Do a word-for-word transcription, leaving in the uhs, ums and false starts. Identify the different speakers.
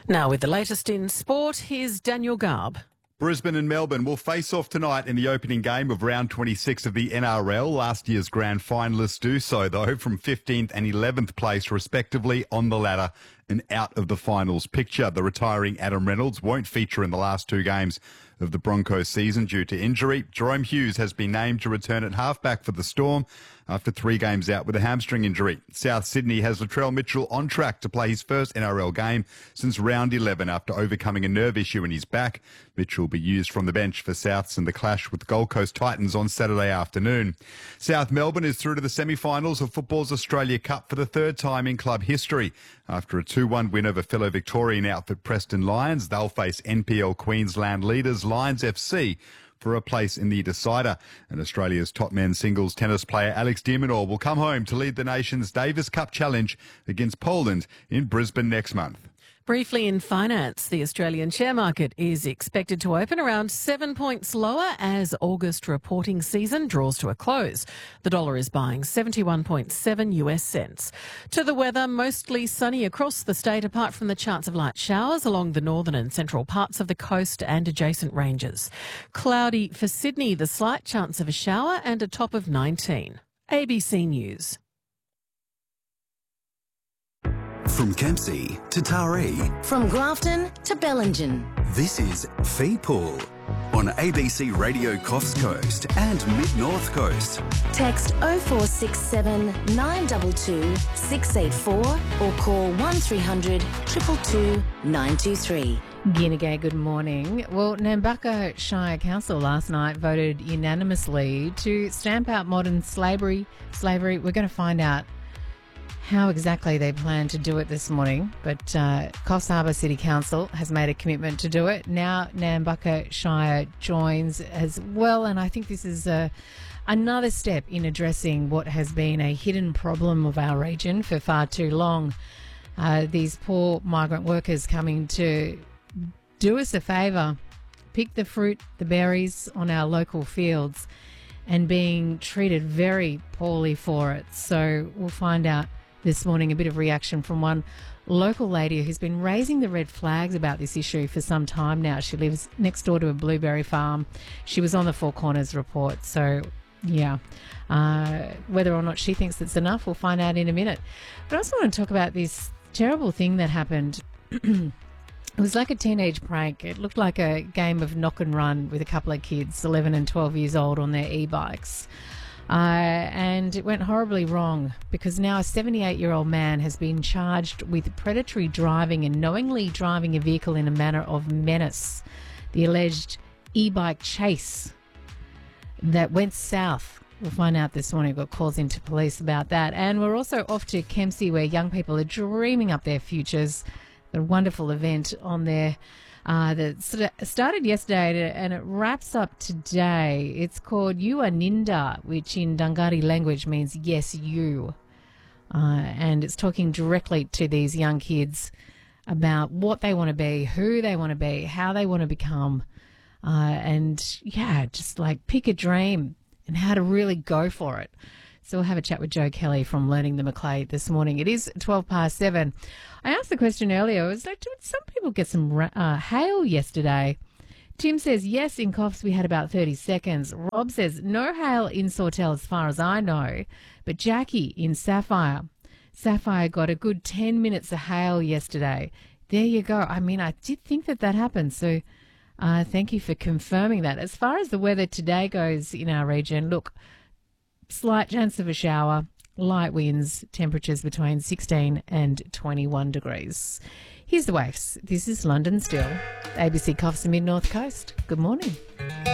Speaker 1: Now with the latest in sport, here's Daniel Garb.
Speaker 2: Brisbane and Melbourne will face off tonight in the opening game of round twenty-six of the N R L. Last year's grand finalists do so, though, from fifteenth and eleventh place, respectively, on the ladder and out of the finals picture. The retiring Adam Reynolds won't feature in the last two games of the Broncos season due to injury. Jerome Hughes has been named to return at halfback for the Storm after three games out with a hamstring injury. South Sydney has Latrell Mitchell on track to play his first N R L game since round eleven after overcoming a nerve issue in his back. Mitchell will be used from the bench for Souths in the clash with Gold Coast Titans on Saturday afternoon. South Melbourne is through to the semi-finals of Football's Australia Cup for the third time in club history. After a two one win over fellow Victorian outfit Preston Lions, they'll face N P L Queensland leaders Lions F C for a place in the decider. And Australia's top men's singles tennis player Alex de Minaur will come home to lead the nation's Davis Cup Challenge against Poland in Brisbane next month.
Speaker 1: Briefly in finance, the Australian share market is expected to open around seven points lower as August reporting season draws to a close. The dollar is buying seventy-one point seven US cents. To the weather, mostly sunny across the state apart from the chance of light showers along the northern and central parts of the coast and adjacent ranges. Cloudy for Sydney, the slight chance of a shower and a top of nineteen. A B C News.
Speaker 3: From Kempsey to Taree.
Speaker 4: From Grafton to Bellingen.
Speaker 3: This is Fee Pool on A B C Radio Coffs Coast and Mid-North Coast.
Speaker 4: Text oh four six seven, nine two two, six eight four or call one three hundred, two two two, nine two three.
Speaker 5: Ginagay, good morning. Well, Nambucca Shire Council last night voted unanimously to stamp out modern slavery. Slavery. We're going to find out how exactly they plan to do it this morning, but uh, Coffs Harbour City Council has made a commitment to do it. Now Nambucca Shire joins as well, and I think this is uh, another step in addressing what has been a hidden problem of our region for far too long. Uh, these poor migrant workers coming to do us a favour, pick the fruit, the berries on our local fields, and being treated very poorly for it. So we'll find out this morning a bit of reaction from one local lady who's been raising the red flags about this issue for some time now. She lives next door to a blueberry farm. She was on the Four Corners report. So, yeah, uh, whether or not she thinks it's enough, we'll find out in a minute. But I also want to talk about this terrible thing that happened. It was like a teenage prank. It looked like a game of knock and run with a couple of kids, eleven and twelve years old, on their e-bikes. Uh, and it went horribly wrong because now a seventy-eight-year-old man has been charged with predatory driving and knowingly driving a vehicle in a manner of menace. The alleged e-bike chase that went south. We'll find out this morning. We've got calls into police about that. And we're also off to Kempsey, where young people are dreaming up their futures. A wonderful event on there uh, that started yesterday and it wraps up today. It's called You Are Ninda, which in Dungari language means yes, you. Uh, and it's talking directly to these young kids about what they want to be, who they want to be, how they want to become. Uh, and, yeah, just like pick a dream and how to really go for it. So we'll have a chat with Joe Kelly from Learning the Macleay this morning. It is twelve past seven. I asked the question earlier, I was like, did some people get some uh, hail yesterday? Tim says, yes, in Coffs we had about thirty seconds. Rob says, no hail in Sawtell as far as I know. But Jackie in Sapphire, Sapphire got a good ten minutes of hail yesterday. There you go. I mean, I did think that that happened. So uh, thank you for confirming that. As far as the weather today goes in our region, look, slight chance of a shower, light winds, temperatures between sixteen and twenty-one degrees. Here's the waves. This is London Still. A B C Coffs and Mid-North Coast. Good morning.